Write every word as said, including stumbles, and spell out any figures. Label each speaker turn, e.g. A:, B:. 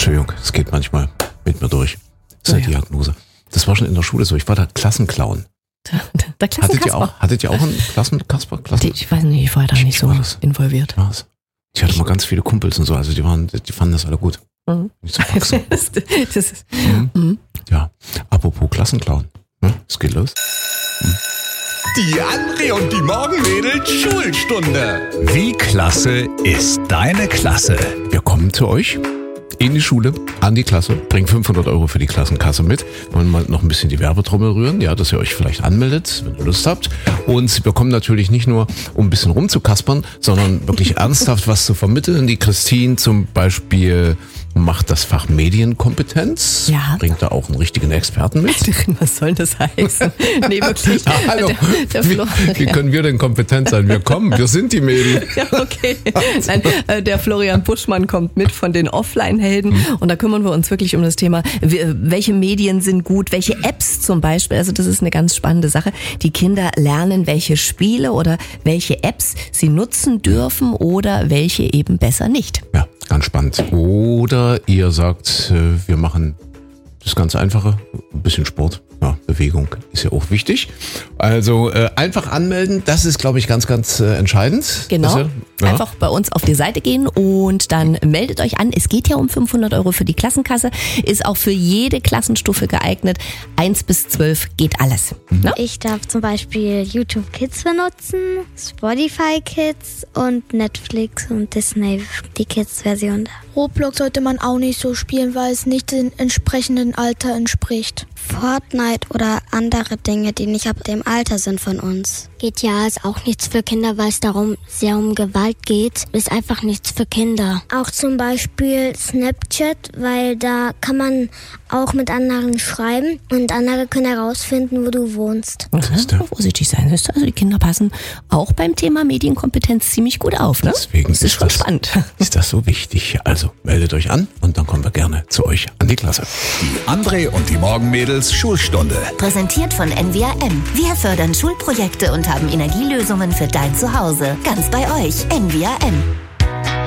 A: Entschuldigung, es geht manchmal mit mir durch. Das ist
B: Oh
A: eine
B: ja.
A: Diagnose. Das war schon in der Schule so. Ich war der Klassenclown.
B: Der, der
A: Hattet ihr
B: Klassenkasper.
A: auch, hattet ihr auch einen Klassenkasper? Klassen?
B: Die, ich weiß nicht, ich war da nicht so
A: war das?
B: involviert.
A: Was? Ich hatte mal ganz viele Kumpels und so, also die waren, die fanden das alle gut.
B: Mhm.
A: Nicht so wachsen.
B: das, das ist,
A: Mhm.
B: mhm.
A: Ja, apropos Klassenclown. Hm? Es geht los.
C: Die André und die Morgenmädels Schulstunde.
D: Wie klasse ist deine Klasse?
A: Wir kommen zu euch in die Schule, an die Klasse, bringen fünfhundert Euro für die Klassenkasse mit, wollen mal noch ein bisschen die Werbetrommel rühren, ja, dass ihr euch vielleicht anmeldet, wenn ihr Lust habt. Und wir kommen natürlich nicht nur, um ein bisschen rumzukaspern, sondern wirklich ernsthaft was zu vermitteln. Die Christine zum Beispiel macht das Fach Medienkompetenz,
B: Ja.
A: bringt da auch einen richtigen Experten mit.
B: Was soll das heißen? Nee, wirklich.
A: Ja, hallo,
B: Der, der
A: wie,
B: Flo,
A: wie können wir denn kompetent sein? Wir kommen, wir sind die Medien.
B: ja, okay. Nein, äh, der Florian Buschmann kommt mit von den Offline-Helden
A: Mhm.
B: und da kümmern wir uns wirklich um das Thema, wie- welche Medien sind gut, welche Apps zum Beispiel, also das ist eine ganz spannende Sache. Die Kinder lernen, welche Spiele oder welche Apps sie nutzen dürfen oder welche eben besser nicht.
A: Ja, ganz spannend. Oder ihr sagt, äh, wir machen das ganz Einfache, ein bisschen Sport. Ja, Bewegung ist ja auch wichtig. Also äh, einfach anmelden, das ist, glaube ich, ganz, ganz äh, entscheidend.
B: Genau.
A: Dass ihr- ja.
B: Einfach bei uns auf die Seite gehen und dann meldet euch an. Es geht ja um fünfhundert Euro für die Klassenkasse. Ist auch für jede Klassenstufe geeignet. eins bis zwölf geht alles. Ne?
E: Ich darf zum Beispiel YouTube Kids benutzen, Spotify Kids und Netflix und Disney, die Kids-Version.
F: Roblox sollte man auch nicht so spielen, weil es nicht dem entsprechenden Alter entspricht.
E: Fortnite oder andere Dinge, die nicht ab dem Alter sind von uns. G T A ist auch nichts für Kinder, weil es darum sehr um Gewalt geht. Ist einfach nichts für Kinder. Auch zum Beispiel Snapchat, weil da kann man auch mit anderen schreiben und andere können herausfinden, wo du wohnst.
A: Siehste.
B: Ja, vorsichtig sein. Siehst du? Also die Kinder passen auch beim Thema Medienkompetenz ziemlich gut auf. Ne?
A: Deswegen
B: das ist schon spannend.
A: Ist das so wichtig? Also meldet euch an und dann kommen wir gerne zu euch an die Klasse.
D: Die André und die Morgenmädels Schulstunde.
G: Präsentiert von N W A M. Wir fördern Schulprojekte und haben Energielösungen für dein Zuhause. Ganz bei euch. N W A M.